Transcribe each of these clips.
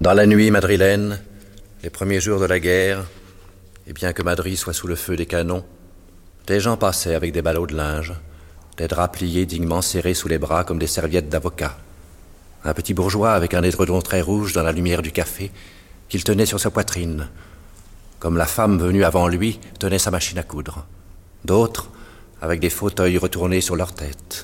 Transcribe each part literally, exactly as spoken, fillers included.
Dans la nuit madrilène, les premiers jours de la guerre, et bien que Madrid soit sous le feu des canons, des gens passaient avec des ballots de linge, des draps pliés dignement serrés sous les bras comme des serviettes d'avocat. Un petit bourgeois avec un édredon très rouge dans la lumière du café qu'il tenait sur sa poitrine, comme la femme venue avant lui tenait sa machine à coudre. D'autres avec des fauteuils retournés sur leur tête.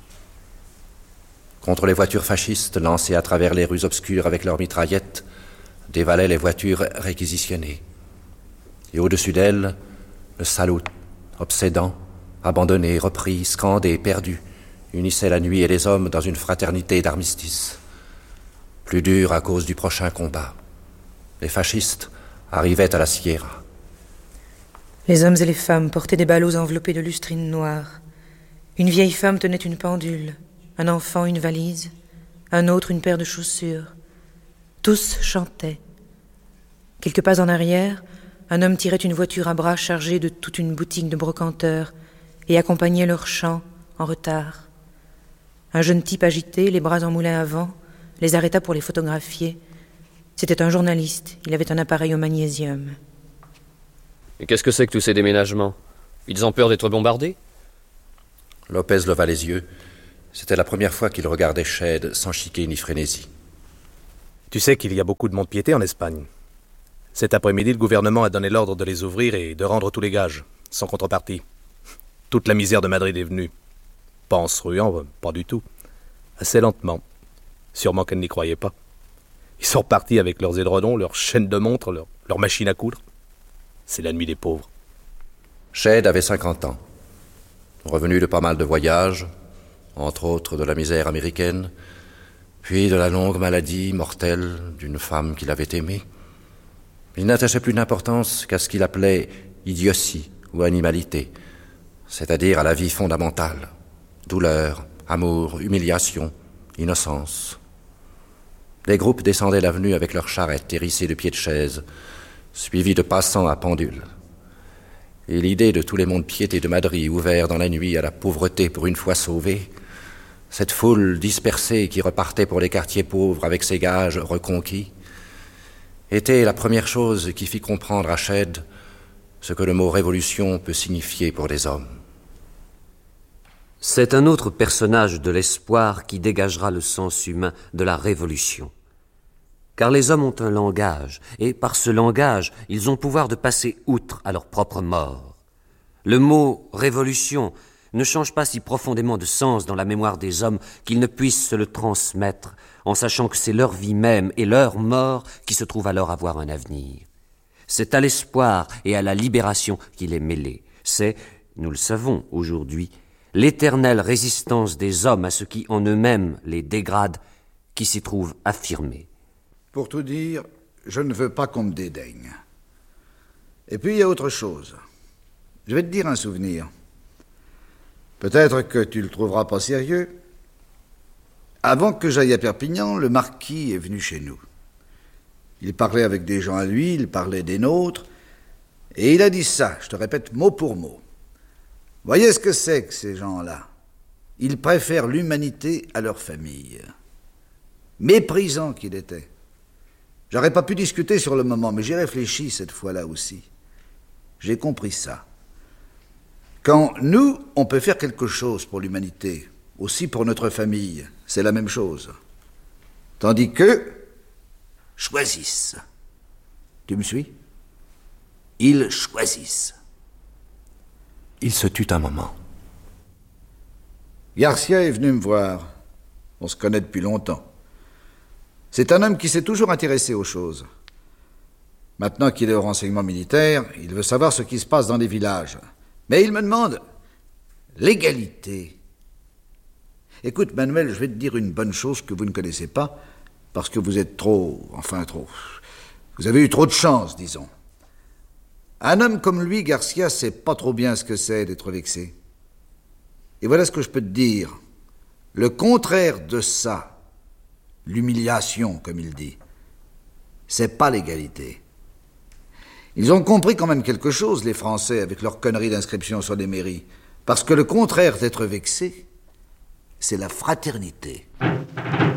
Contre les voitures fascistes lancées à travers les rues obscures avec leurs mitraillettes, dévalaient les voitures réquisitionnées. Et au-dessus d'elles, le salut, obsédant, abandonné, repris, scandé, perdu, unissait la nuit et les hommes dans une fraternité d'armistice. Plus dure à cause du prochain combat. Les fascistes arrivaient à la Sierra. Les hommes et les femmes portaient des ballots enveloppés de lustrines noires. Une vieille femme tenait une pendule, un enfant une valise, un autre une paire de chaussures. Tous chantaient. Quelques pas en arrière, un homme tirait une voiture à bras chargée de toute une boutique de brocanteurs et accompagnait leur chant en retard. Un jeune type agité, les bras en moulin avant, les arrêta pour les photographier. C'était un journaliste, il avait un appareil au magnésium. Et qu'est-ce que c'est que tous ces déménagements? Ils ont peur d'être bombardés? Lopez leva les yeux. C'était la première fois qu'il regardait Chedd sans chiquer ni frénésie. Tu sais qu'il y a beaucoup de mont-de-piété en Espagne. Cet après-midi, le gouvernement a donné l'ordre de les ouvrir et de rendre tous les gages, sans contrepartie. Toute la misère de Madrid est venue. Pas en se ruant, pas du tout. Assez lentement. Sûrement qu'elle n'y croyait pas. Ils sont repartis avec leurs édredons, leurs chaînes de montres, leurs, leurs machines à coudre. C'est la nuit des pauvres. Chedd avait cinquante ans. Revenu de pas mal de voyages, entre autres de la misère américaine, puis de la longue maladie mortelle d'une femme qu'il avait aimée. Il n'attachait plus d'importance qu'à ce qu'il appelait idiotie ou animalité, c'est-à-dire à la vie fondamentale. Douleur, amour, humiliation, innocence. Des groupes descendaient l'avenue avec leurs charrettes hérissées de pieds de chaise, suivis de passants à pendule. Et l'idée de tous les monts-de-piété de Madrid ouverts dans la nuit à la pauvreté pour une fois sauvée, cette foule dispersée qui repartait pour les quartiers pauvres avec ses gages reconquis, était la première chose qui fit comprendre à Chedd ce que le mot révolution peut signifier pour les hommes. C'est un autre personnage de l'espoir qui dégagera le sens humain de la révolution. Car les hommes ont un langage, et par ce langage, ils ont pouvoir de passer outre à leur propre mort. Le mot « révolution » ne change pas si profondément de sens dans la mémoire des hommes qu'ils ne puissent se le transmettre, en sachant que c'est leur vie même et leur mort qui se trouvent alors avoir un avenir. C'est à l'espoir et à la libération qu'il est mêlé. C'est, nous le savons aujourd'hui, l'éternelle résistance des hommes à ce qui en eux-mêmes les dégrade, qui s'y trouve affirmée. Pour tout dire, je ne veux pas qu'on me dédaigne. Et puis il y a autre chose. Je vais te dire un souvenir. Peut-être que tu le trouveras pas sérieux. Avant que j'aille à Perpignan, le marquis est venu chez nous. Il parlait avec des gens à lui, il parlait des nôtres, et il a dit ça, je te répète mot pour mot. Voyez ce que c'est que ces gens-là. Ils préfèrent l'humanité à leur famille. Méprisant qu'il était. J'aurais pas pu discuter sur le moment, mais j'ai réfléchi cette fois-là aussi. J'ai compris ça. Quand nous, on peut faire quelque chose pour l'humanité, aussi pour notre famille, c'est la même chose. Tandis que, choisissent. Tu me suis? Ils choisissent. Il se tut un moment. Garcia est venu me voir. On se connaît depuis longtemps. C'est un homme qui s'est toujours intéressé aux choses. Maintenant qu'il est au renseignement militaire, il veut savoir ce qui se passe dans les villages. Mais il me demande l'égalité. Écoute, Manuel, je vais te dire une bonne chose que vous ne connaissez pas, parce que vous êtes trop... enfin, trop... Vous avez eu trop de chance, disons. Un homme comme lui, Garcia, sait pas trop bien ce que c'est d'être vexé. Et voilà ce que je peux te dire. Le contraire de ça, l'humiliation, comme il dit, c'est pas l'égalité. Ils ont compris quand même quelque chose, les Français, avec leurs conneries d'inscription sur les mairies. Parce que le contraire d'être vexé, c'est la fraternité.